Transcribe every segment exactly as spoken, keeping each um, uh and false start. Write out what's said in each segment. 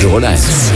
Südtirol eins.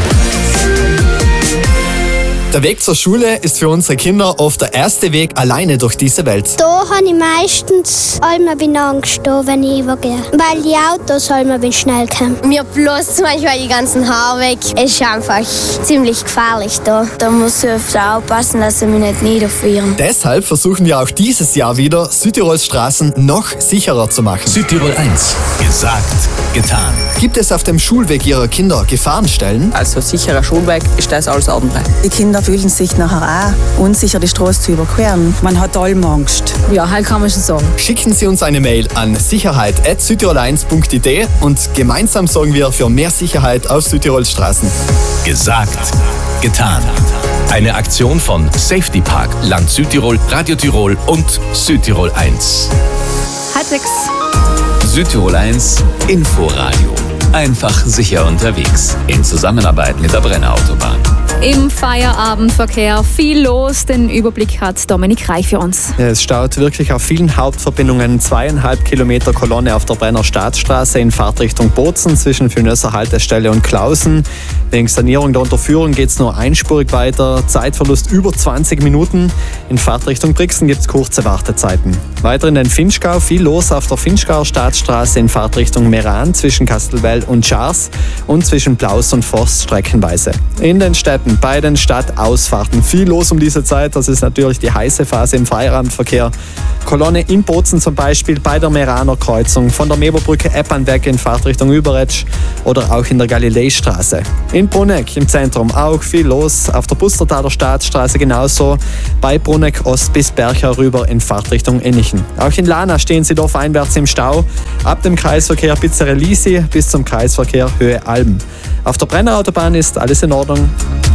Der Weg zur Schule ist für unsere Kinder oft der erste Weg alleine durch diese Welt. Da habe ich meistens immer Angst, wenn ich übergehe. Weil die Autos immer schnell kommen. Mir bloß manchmal die ganzen Haare weg. Es ist einfach ziemlich gefährlich da. Da muss ich öfter aufpassen, dass sie mich nicht niederfrieren. Deshalb versuchen wir auch dieses Jahr wieder, Südtirols Straßen noch sicherer zu machen. Südtirol eins. Gesagt, getan. Gibt es auf dem Schulweg Ihrer Kinder Gefahrenstellen? Also sicherer Schulweg ist das alles andere. Die Kinder fühlen sich nachher auch unsicher, die Straße zu überqueren. Man hat allem Angst. Ja, halt kann man schon sagen. Schicken Sie uns eine Mail an sicherheit at südtirol eins punkt i d und gemeinsam sorgen wir für mehr Sicherheit auf Südtirols Straßen. Gesagt, getan. Eine Aktion von Safety Park, Land Südtirol, Radio Tirol und Südtirol eins. Halb sechs. Südtirol eins Inforadio. Einfach sicher unterwegs. In Zusammenarbeit mit der Brenner Autobahn. Im Feierabendverkehr viel los. Den Überblick hat Dominik Reich für uns. Ja, es staut wirklich auf vielen Hauptverbindungen. Zweieinhalb Kilometer Kolonne auf der Brenner Staatsstraße in Fahrtrichtung Bozen zwischen Fülnösser Haltestelle und Klausen. Wegen Sanierung der Unterführung geht es nur einspurig weiter. Zeitverlust über zwanzig Minuten. In Fahrtrichtung Brixen gibt es kurze Wartezeiten. Weiter in den Finchgau viel los auf der Finchgauer Staatsstraße in Fahrtrichtung Meran zwischen Kastelwell und Schars und zwischen Plaus und Forst streckenweise. In den Städten bei den Stadtausfahrten viel los um diese Zeit. Das ist natürlich die heiße Phase im Feierabendverkehr. Kolonne in Bozen zum Beispiel bei der Meraner Kreuzung, von der Meberbrücke Eppan weg in Fahrtrichtung Überetsch oder auch in der Galileistraße. In Bruneck im Zentrum auch viel los, auf der Bustertaler Staatsstraße genauso, bei Bruneck Ost bis Berchau rüber in Fahrtrichtung Innichen. Auch in Lana stehen Sie dorfeinwärts im Stau, ab dem Kreisverkehr Pizzerelisi bis zum Kreisverkehr Höhe Alben. Auf der Brenner Autobahn ist alles in Ordnung.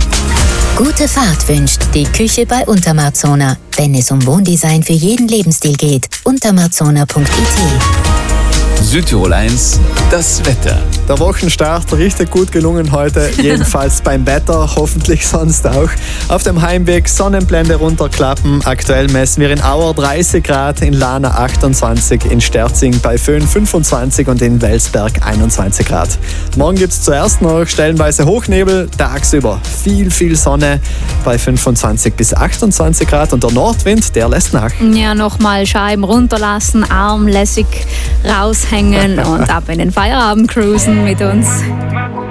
Gute Fahrt wünscht die Küche bei Untermarzona. Wenn es um Wohndesign für jeden Lebensstil geht, untermarzona punkt i t. Südtirol eins, das Wetter. Der Wochenstart richtig gut gelungen heute, jedenfalls beim Wetter, hoffentlich sonst auch. Auf dem Heimweg Sonnenblende runterklappen. Aktuell messen wir in Auer dreißig Grad, in Lana achtundzwanzig, in Sterzing bei Föhn fünfundzwanzig und in Welsberg einundzwanzig Grad. Morgen gibt es zuerst noch stellenweise Hochnebel, tagsüber viel, viel Sonne bei fünfundzwanzig bis achtundzwanzig Grad und der Nordwind, der lässt nach. Ja, nochmal Scheiben runterlassen, Arm lässig raushängen und ab in den Feierabend cruisen mit uns.